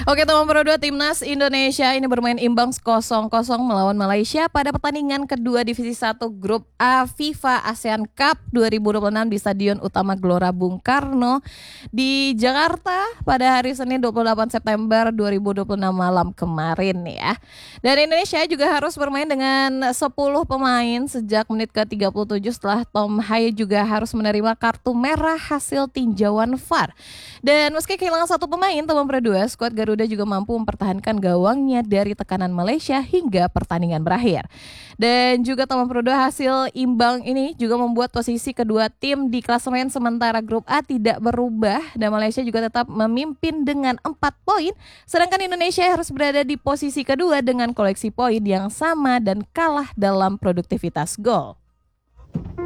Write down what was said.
Oke, teman Pro 2 Timnas Indonesia ini bermain imbang 0-0 melawan Malaysia pada pertandingan kedua Divisi 1 Grup A FIFA ASEAN Cup 2026 di Stadion Utama Gelora Bung Karno di Jakarta pada hari Senin 28 September 2026 malam kemarin ya. Dan Indonesia juga harus bermain dengan 10 pemain sejak menit ke-37 setelah Tom Haye juga harus menerima kartu merah hasil tinjauan VAR. Dan meski kehilangan satu pemain, teman Pro 2, skuad Garuda juga mampu mempertahankan gawangnya dari tekanan Malaysia hingga pertandingan berakhir. Dan juga teman Pro 2, hasil imbang ini juga membuat posisi kedua tim di klasemen sementara grup A tidak berubah dan Malaysia juga tetap memimpin dengan 4 poin, sedangkan Indonesia harus berada di posisi kedua dengan koleksi poin yang sama dan kalah dalam produktivitas gol.